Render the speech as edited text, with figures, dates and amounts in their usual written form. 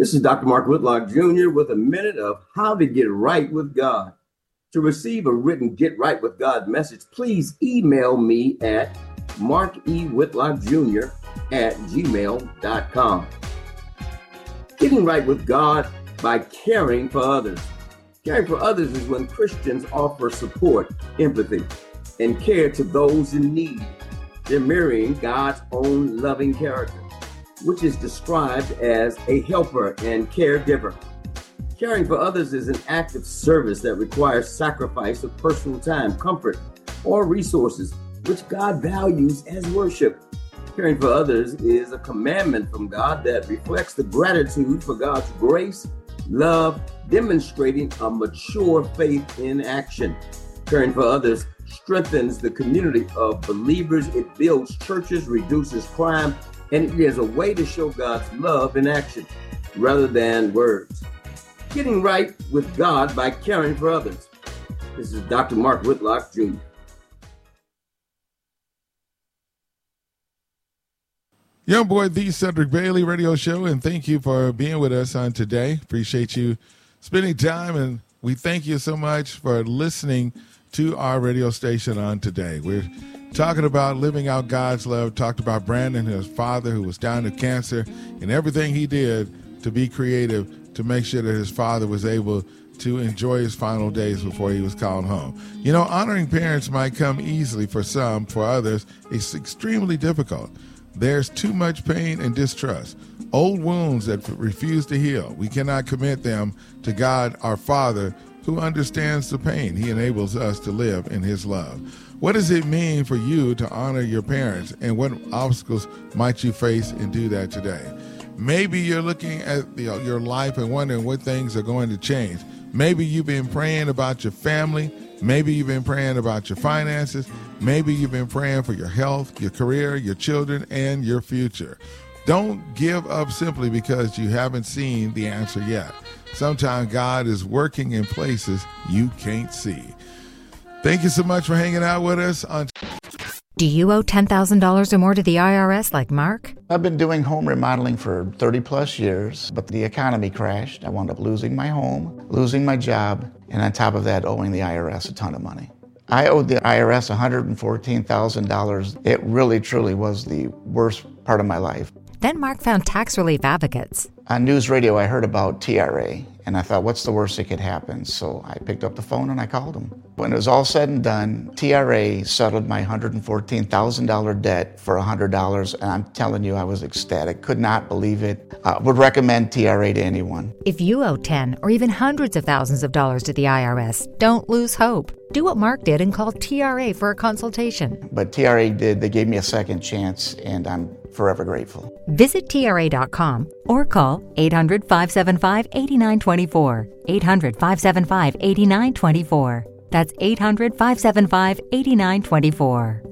This is Dr. Mark Whitlock Jr. with a minute of how to get right with God. To receive a written Get Right with God message, please email me at markwhitlockjr@gmail.com. Getting right with God by caring for others. Caring for others is when Christians offer support, empathy, and care to those in need. They're mirroring God's own loving character, which is described as a helper and caregiver. Caring for others is an act of service that requires sacrifice of personal time, comfort, or resources, which God values as worship. Caring for others is a commandment from God that reflects the gratitude for God's grace, love, demonstrating a mature faith in action. Caring for others strengthens the community of believers. It builds churches, reduces crime, and it is a way to show God's love in action rather than words. Getting right with God by caring for others. This is Dr. Mark Whitlock Jr. Young boy, the Cedric Bailey Radio Show, and thank you for being with us on today. Appreciate you spending time, and we thank you so much for listening to our radio station on today. We're talking about living out God's love, talked about Brandon, his father, who was down with cancer, and everything he did to be creative to make sure that his father was able to enjoy his final days before he was called home. You know, honoring parents might come easily for some. For others, it's extremely difficult. There's too much pain and distrust, old wounds that refuse to heal. We cannot commit them to God, our Father, who understands the pain. He enables us to live in his love. What does it mean for you to honor your parents, and what obstacles might you face and do that today? Maybe you're looking at your life and wondering what things are going to change. Maybe you've been praying about your family. Maybe you've been praying about your finances. Maybe you've been praying for your health, your career, your children, and your future. Don't give up simply because you haven't seen the answer yet. Sometimes God is working in places you can't see. Thank you so much for hanging out with us. Do you owe $10,000 or more to the IRS like Mark? I've been doing home remodeling for 30 plus years, but the economy crashed. I wound up losing my home, losing my job, and on top of that, owing the IRS a ton of money. I owed the IRS $114,000. It really, truly was the worst part of my life. Then Mark found tax relief advocates. On news radio, I heard about TRA, and I thought, what's the worst that could happen? So I picked up the phone and I called them. When it was all said and done, TRA settled my $114,000 debt for $100, and I'm telling you, I was ecstatic. Could not believe it. Would recommend TRA to anyone. If you owe 10 or even hundreds of thousands of dollars to the IRS, don't lose hope. Do what Mark did and call TRA for a consultation. But TRA did. They gave me a second chance, and I'm forever grateful. Visit TRA.com or call 800-575-8924. 800-575-8924. That's 800-575-8924.